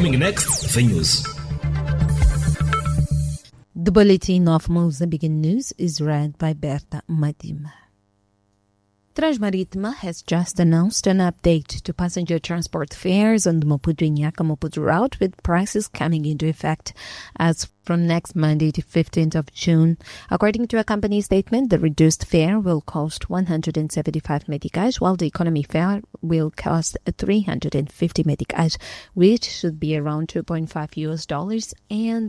Coming next, the news. The Bulletin of Mozambican News is read by Berta Madima. Transmaritma has just announced an update to passenger transport fares on the Maputo-Inhaca-Maputo route, with prices coming into effect as from next Monday, the 15th of June. According to a company statement, the reduced fare will cost 175 meticais, while the economy fare will cost 350 meticais, which should be around $2.5 and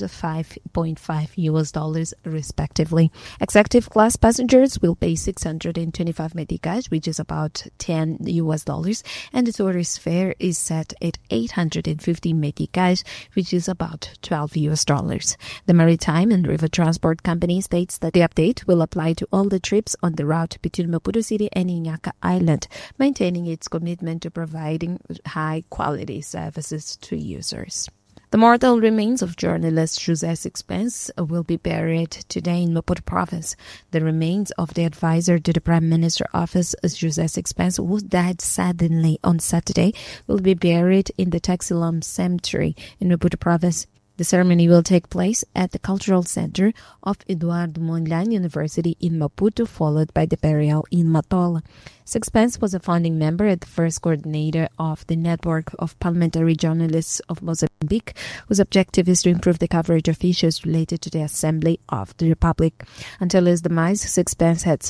$5.5 respectively. Executive class passengers will pay 625 meticais, which is about $10, and the tourist fare is set at 850 meticais, which is about $12. The Maritime and River Transport Company states that the update will apply to all the trips on the route between Maputo City and Inhaca Island, maintaining its commitment to providing high-quality services to users. The mortal remains of journalist José Sixpence will be buried today in Maputo Province. The remains of the advisor to the Prime Minister's office, José Sixpence, who died suddenly on Saturday, will be buried in the Taxilam Cemetery in Maputo Province. The ceremony will take place at the Cultural Center of Eduardo Mondlane University in Maputo, followed by the burial in Matola. Sixpence was a founding member and the first coordinator of the Network of Parliamentary Journalists of Mozambique, whose objective is to improve the coverage of issues related to the Assembly of the Republic. Until his demise, Sixpence had